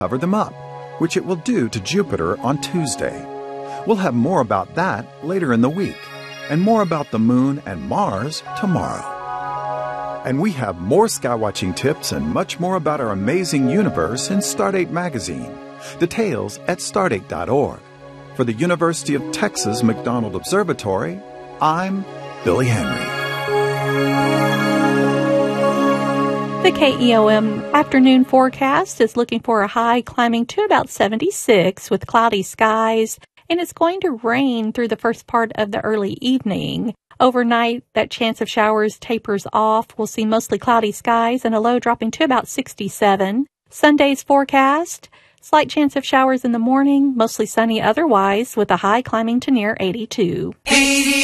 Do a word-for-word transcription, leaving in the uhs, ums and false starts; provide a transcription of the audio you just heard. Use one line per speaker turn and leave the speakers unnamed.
cover them up, which it will do to Jupiter on Tuesday. We'll have more about that later in the week, and more about the Moon and Mars tomorrow. And we have more skywatching tips and much more about our amazing universe in Stardate Magazine. Details at stardate dot org. For the University of Texas McDonald Observatory, I'm Billy Henry.
The K E O M afternoon forecast is looking for a high climbing to about seventy-six with cloudy skies, and it's going to rain through the first part of the early evening. Overnight, that chance of showers tapers off. We'll see mostly cloudy skies and a low dropping to about sixty-seven. Sunday's forecast, slight chance of showers in the morning, mostly sunny otherwise, with a high climbing to near eighty-two.